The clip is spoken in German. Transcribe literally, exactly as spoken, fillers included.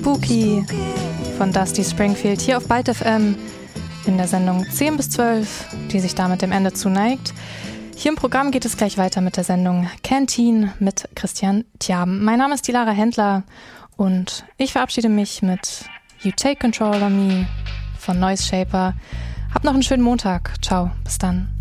Spooky von Dusty Springfield hier auf Byte F M in der Sendung zehn bis zwölf, die sich damit dem Ende zuneigt. Hier im Programm geht es gleich weiter mit der Sendung Canteen mit Christian Tjaben. Mein Name ist die Lara Händler und ich verabschiede mich mit You Take Control of Me von Noise Shaper. Habt noch einen schönen Montag. Ciao, bis dann.